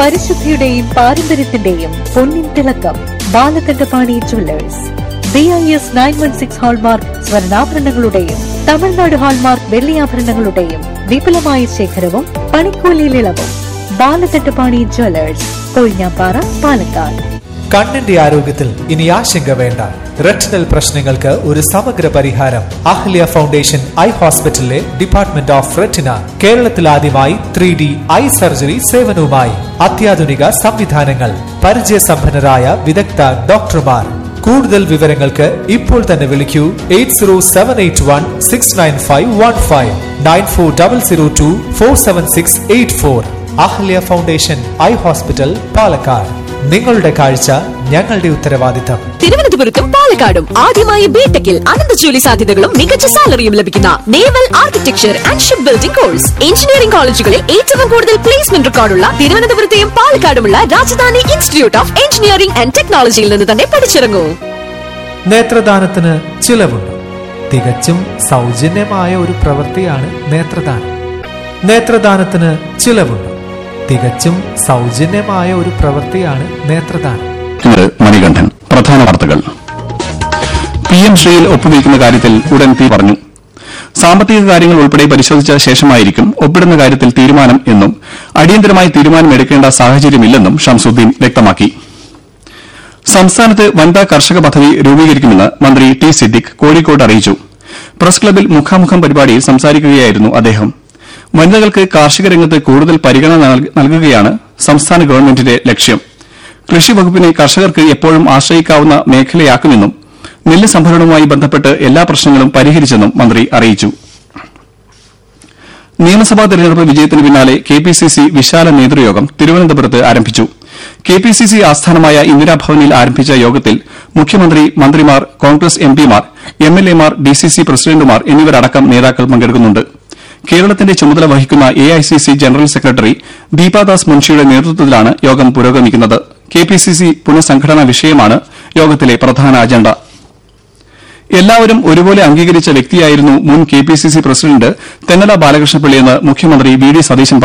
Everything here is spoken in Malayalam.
പരിശുദ്ധിയുടെയും പാരമ്പര്യത്തിന്റെയും പൊന്നിൻ തിളക്കം. Balakandapani Jewellers. BIS 916 hallmark സ്വർണ്ണാഭരണങ്ങളുടെയും Tamil Nadu hallmark വെള്ളിയാഭരണങ്ങളുടെയും വിപുലമായ ശേഖരവും പണിക്കൂലിയിൽ ഇളവും. ബാലകണ്ഠപാണി ജ്വല്ലേഴ്സ്, കൊഴിഞ്ഞാപ്പാറ, പാലക്കാട്. കണ്ണിന്റെ ആരോഗ്യത്തിൽ ഇനി ആശങ്ക വേണ്ട. റെറ്റിനൽ പ്രശ്നങ്ങൾക്ക് ഒരു സമഗ്ര പരിഹാരം. അഹ്ല്യ ഫൗണ്ടേഷൻ ഐ ഹോസ്പിറ്റലിലെ ഡിപ്പാർട്ട്മെന്റ് ഓഫ് റെറ്റിന കേരളത്തിൽ ആദ്യമായി 3D ഐ സർജറി സേവനവുമായി. അത്യാധുനിക സംവിധാനങ്ങൾ, പരിചയസമ്പന്നരായ വിദഗ്ധ ഡോക്ടർമാർ. കൂടുതൽ വിവരങ്ങൾക്ക് ഇപ്പോൾ തന്നെ വിളിക്കൂ 8078169515 9400247684. Ahalia foundation eye hospital, Palakkad. നിങ്ങളുടെ കാഴ്ച ഞങ്ങളുടെ ഉത്തരവാദിത്തം. തിരുവനന്തപുരത്തും പാലക്കാടും ആദ്യമായി ബിടെക്കിൽ അനന്ത ജോലി സാധ്യതകളും മികച്ച സാലറിയും ലഭിക്കുന്ന naval architecture and ship building course. Engineering കോളേജുകളിൽ ഏറ്റവും കൂടുതൽ placement റെക്കോർഡുള്ള തിരുവനന്തപുരത്തെയും പാലക്കാടുമുള്ള Rajdhani institute of engineering and ടെക്നോളജിയിൽ നിന്ന് തന്നെ പഠിച്ചിറങ്ങൂ. നേത്രദാനത്തിന് ചിലവുണ്ട്. തികച്ചും സൗജന്യമായ ഒരു പ്രവൃത്തിയാണ് നേത്രദാനം. നേത്രദാനത്തിന് ചിലവുണ്ട്. തികച്ചും സൗജന്യമായ ഒരു പ്രവൃത്തിയാണ് നേത്രദാനം. മണികണ്ഠൻ. പ്രധാന വാർത്തകൾ. PM ശ്രീയിൽ ഒപ്പുവയ്ക്കുന്ന കാര്യത്തിൽ ഉടൻ പറഞ്ഞു. സാമ്പത്തിക കാര്യങ്ങൾ ഉൾപ്പെടെ പരിശോധിച്ച ശേഷമായിരിക്കും ഒപ്പിടുന്ന കാര്യത്തിൽ തീരുമാനം എന്നും അടിയന്തരമായി തീരുമാനമെടുക്കേണ്ട സാഹചര്യമില്ലെന്നും ഷംസുദ്ദീൻ വ്യക്തമാക്കി. സംസ്ഥാനത്ത് വനിതാ കർഷക പദ്ധതി രൂപീകരിക്കുമെന്ന് മന്ത്രി ടി സിദ്ദിഖ് കോഴിക്കോട് അറിയിച്ചു. പ്രസ് ക്ലബിൽ മുഖാമുഖം പരിപാടിയിൽ സംസാരിക്കുകയായിരുന്നു അദ്ദേഹം. വനിതകൾക്ക് കാർഷിക രംഗത്ത് കൂടുതൽ പരിഗണന നൽകുകയാണ് സംസ്ഥാന ഗവൺമെന്റിന്റെ ലക്ഷ്യം. കൃഷി വകുപ്പിനെ കർഷകർക്ക് എപ്പോഴും ആശ്രയിക്കാവുന്ന മേഖലയാക്കുമെന്നും നെല്ല് സംഭരണവുമായി ബന്ധപ്പെട്ട് എല്ലാ പ്രശ്നങ്ങളും പരിഹരിച്ചെന്നും മന്ത്രി അറിയിച്ചു. നിയമസഭാ തെരഞ്ഞെടുപ്പ് വിജയത്തിന് പിന്നാലെ KPCC വിശാല നേതൃയോഗം തിരുവനന്തപുരത്ത് ആരംഭിച്ചു. KPCC ആസ്ഥാനമായ ഇന്ദിരാഭവനിൽ ആരംഭിച്ച യോഗത്തിൽ മുഖ്യമന്ത്രി, മന്ത്രിമാർ, കോൺഗ്രസ് MPമാർ, MLAമാർ, DCC പ്രസിഡന്റുമാർ എന്നിവരടക്കം നേതാക്കൾ പങ്കെടുക്കുന്നുണ്ട്. കേരളത്തിന്റെ ചുമതല വഹിക്കുന്ന AICC ജനറൽ സെക്രട്ടറി ദീപാദാസ് മുൻഷിയുടെ നേതൃത്വത്തിലാണ് യോഗം പുരോഗമിക്കുന്നത്. KPCC പുനഃസംഘടനാ വിഷയമാണ് യോഗത്തിലെ പ്രധാന അജണ്ട. എല്ലാവരും ഒരുപോലെ അംഗീകരിച്ച വ്യക്തിയായിരുന്നു മുൻ KPCC പ്രസിഡന്റ് തെന്നല ബാലകൃഷ്ണപിള്ളയെന്ന് മുഖ്യമന്ത്രി VD സതീശൻ